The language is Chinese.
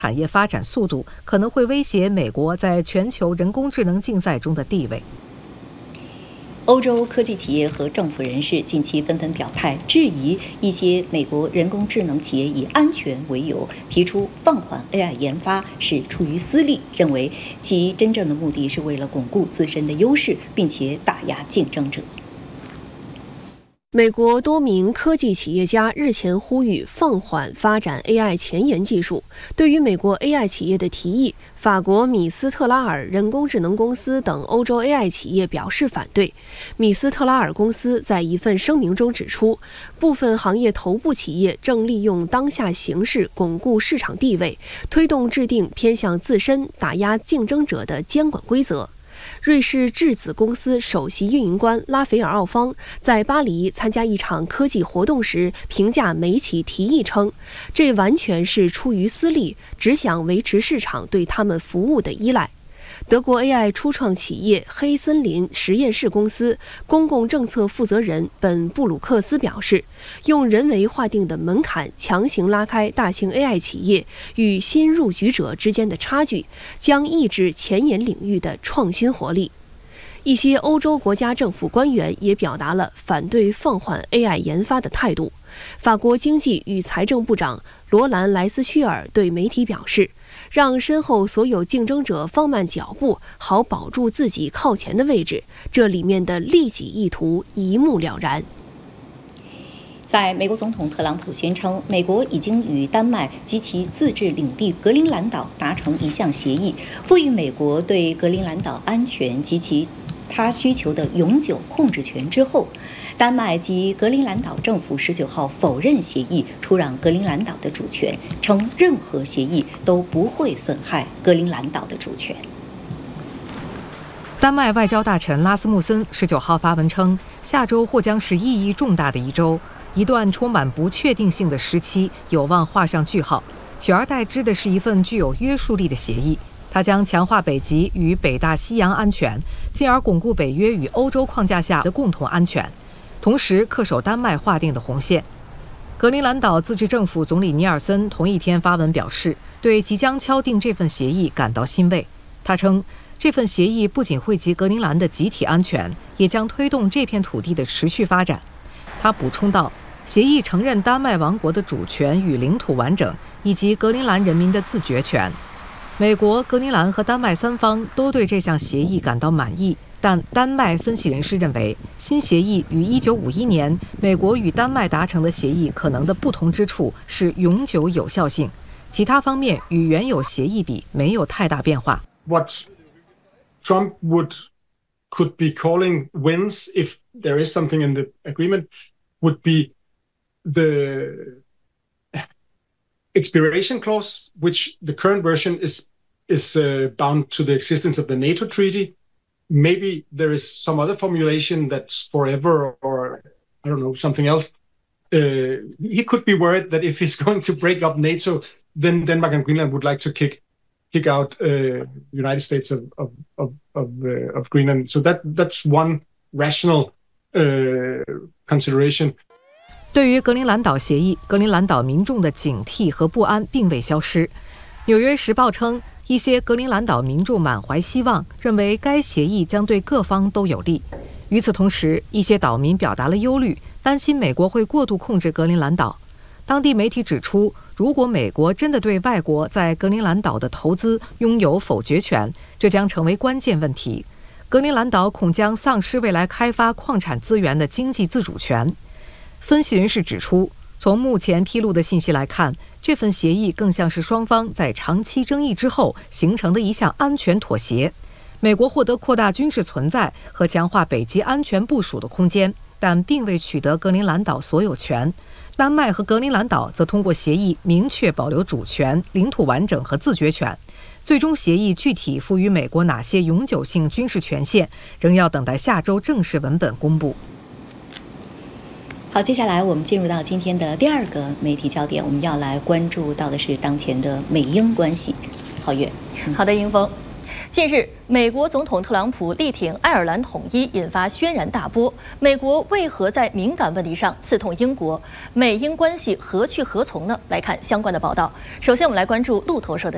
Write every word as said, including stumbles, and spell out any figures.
产业发展速度，可能会威胁美国在全球人工智能竞赛中的地位。 欧洲科技企业和政府人士近期纷纷表态，质疑一些美国人工智能企业以安全为由提出放缓 A I 研发是出于私利，认为其真正的目的是为了巩固自身的优势，并且打压竞争者。 美国多名科技企业家日前呼吁放缓发展 A I 前沿技术。对于美国 A I 企业的提议，法国米斯特拉尔人工智能公司等欧洲 A I 企业表示反对。米斯特拉尔公司在一份声明中指出，部分行业头部企业正利用当下形势巩固市场地位，推动制定偏向自身、打压竞争者的监管规则。瑞士质子公司首席运营官拉斐尔·奥方在巴黎参加一场科技活动时评价美企提议称，这完全是出于私利，只想维持市场对他们服务的依赖。德国 A I 初创企业黑森林实验室公司公共政策负责人本·布鲁克斯表示，用人为划定的门槛强行拉开大型 A I 企业与新入局者之间的差距，将抑制前沿领域的创新活力。一些欧洲国家政府官员也表达了反对放缓 A I 研发的态度。法国经济与财政部长罗兰·莱斯屈尔对媒体表示，让身后所有竞争者放慢脚步，好保住自己靠前的位置，这里面的利己意图一目了然。 在美国总统特朗普宣称，美国已经与丹麦及其自治领地格陵兰岛达成一项协议，赋予美国对格陵兰岛安全及其他需求的永久控制权之后，丹麦及格陵兰岛政府十九号否认协议出让格陵兰岛的主权，称任何协议都不会损害格陵兰岛的主权。 丹麦外交大臣拉斯穆森十九号发文称，下周或将是意义重大的一周，一段充满不确定性的时期有望画上句号，取而代之的是一份具有约束力的协议。它将强化北极与北大西洋安全，进而巩固北约与欧洲框架下的共同安全，同时恪守丹麦划定的红线。格陵兰岛自治政府总理尼尔森同一天发文表示，对即将敲定这份协议感到欣慰。他称，这份协议不仅惠及格陵兰的集体安全，也将推动这片土地的持续发展。他补充道，协议承认丹麦王国的主权与领土完整，以及格陵兰人民的自决权。美国、格陵兰和丹麦三方都对这项协议感到满意，但丹麦分析人士认为，新协议与一九五一年美国与丹麦达成的协议可能的不同之处是永久有效性，其他方面与原有协议比没有太大变化。 What Trump would could be calling wins, if there is something in the agreement, would be the expiration clause, which the current version is is uh, bound to the existence of the NATO treaty. Maybe there is some other formulation that's forever, or I don't know, something else. Uh, he could be worried that if he's going to break up NATO, then Denmark and Greenland would like to kick kick out uh, United States of of of of, uh, of Greenland. So that that's one rational uh, consideration. 对于格陵兰岛协议，格陵兰岛民众的警惕和不安并未消失。纽约时报称，一些格陵兰岛民众满怀希望，认为该协议将对各方都有利。与此同时，一些岛民表达了忧虑，担心美国会过度控制格陵兰岛。当地媒体指出，如果美国真的对外国在格陵兰岛的投资拥有否决权，这将成为关键问题。格陵兰岛恐将丧失未来开发矿产资源的经济自主权。分析人士指出，从目前披露的信息来看，这份协议更像是双方在长期争议之后形成的一项安全妥协。美国获得扩大军事存在和强化北极安全部署的空间，但并未取得格陵兰岛所有权。丹麦和格陵兰岛则通过协议明确保留主权、领土完整和自决权。最终协议具体赋予美国哪些永久性军事权限，仍要等待下周正式文本公布。 好，接下来我们进入到今天的第二个媒体焦点，我们要来关注到的是当前的美英关系。皓月， 嗯、好的，英峰。近日，美国总统特朗普力挺爱尔兰统一，引发轩然大波。美国为何在敏感问题上刺痛英国？美英关系何去何从呢？来看相关的报道。首先，我们来关注路透社的。